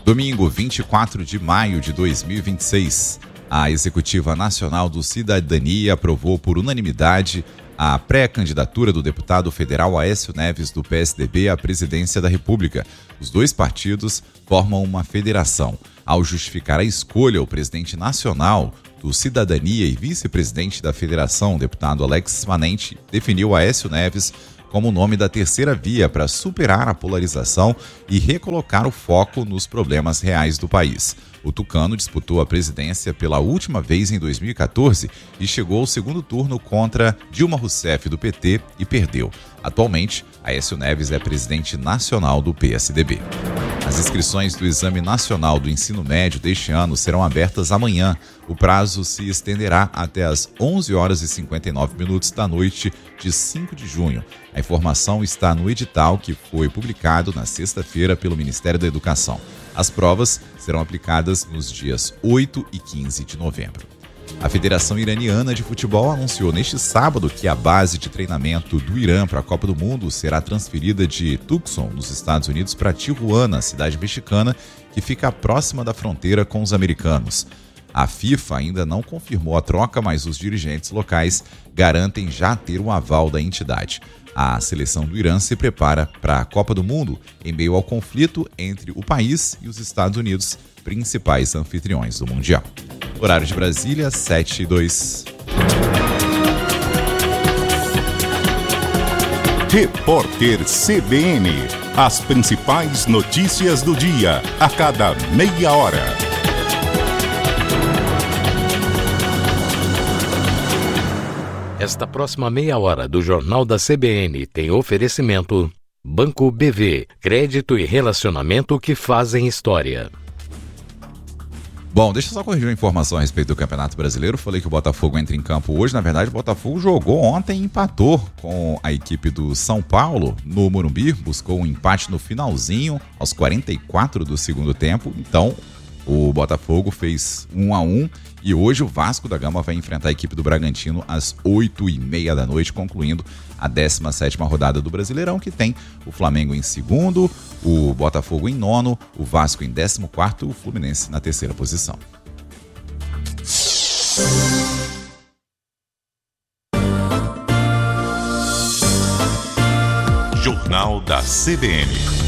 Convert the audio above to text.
Domingo, 24 de maio de 2026, a Executiva Nacional do Cidadania aprovou por unanimidade a pré-candidatura do deputado federal Aécio Neves, do PSDB, à presidência da República. Os dois partidos formam uma federação. Ao justificar a escolha, o presidente nacional do Cidadania e vice-presidente da federação, o deputado Alex Manente, definiu Aécio Neves como o nome da terceira via para superar a polarização e recolocar o foco nos problemas reais do país. O tucano disputou a presidência pela última vez em 2014 e chegou ao segundo turno contra Dilma Rousseff, do PT, e perdeu. Atualmente, Aécio Neves é presidente nacional do PSDB. As inscrições do Exame Nacional do Ensino Médio deste ano serão abertas amanhã. O prazo se estenderá até às 11h59 da noite de 5 de junho. A informação está no edital que foi publicado na sexta-feira pelo Ministério da Educação. As provas serão aplicadas nos dias 8 e 15 de novembro. A Federação Iraniana de Futebol anunciou neste sábado que a base de treinamento do Irã para a Copa do Mundo será transferida de Tucson, nos Estados Unidos, para Tijuana, cidade mexicana, que fica próxima da fronteira com os americanos. A FIFA ainda não confirmou a troca, mas os dirigentes locais garantem já ter o aval da entidade. A seleção do Irã se prepara para a Copa do Mundo em meio ao conflito entre o país e os Estados Unidos, principais anfitriões do Mundial. Horário de Brasília, 7h02. Repórter CBN. As principais notícias do dia, a cada meia hora. Esta próxima meia hora do Jornal da CBN tem oferecimento Banco BV, crédito e relacionamento que fazem história. Bom, deixa eu só corrigir uma informação a respeito do Campeonato Brasileiro. Falei que o Botafogo entra em campo hoje. Na verdade, o Botafogo jogou ontem e empatou com a equipe do São Paulo no Morumbi. Buscou um empate no finalzinho, aos 44 do segundo tempo. Então, o Botafogo fez 1-1 e hoje o Vasco da Gama vai enfrentar a equipe do Bragantino às 8h30 da noite, concluindo a 17ª rodada do Brasileirão, que tem o Flamengo em segundo, o Botafogo em nono, o Vasco em 14º e o Fluminense na terceira posição. Jornal da CBN.